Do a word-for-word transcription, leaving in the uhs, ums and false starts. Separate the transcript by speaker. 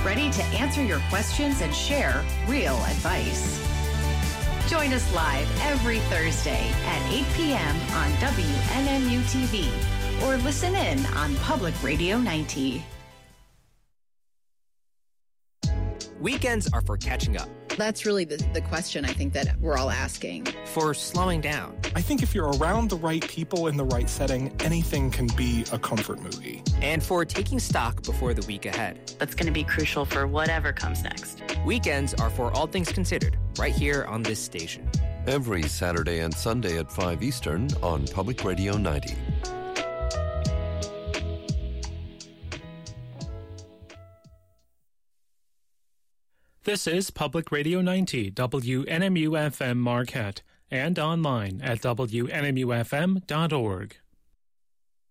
Speaker 1: ready to answer your questions and share real advice. Join us live every Thursday at eight p.m. on W N M U T V or listen in on Public Radio ninety.
Speaker 2: Weekends are for catching up.
Speaker 3: That's really the, the question I think that we're all asking.
Speaker 2: For slowing down.
Speaker 4: I think if you're around the right people in the right setting, anything can be a comfort movie.
Speaker 2: And for taking stock before the week ahead.
Speaker 5: That's going to be crucial for whatever comes next.
Speaker 2: Weekends are for All Things Considered, right here on this station.
Speaker 6: Every Saturday and Sunday at five Eastern on Public Radio ninety.
Speaker 7: This is Public Radio ninety, W N M U F M Marquette, and online at W N M U F M dot org.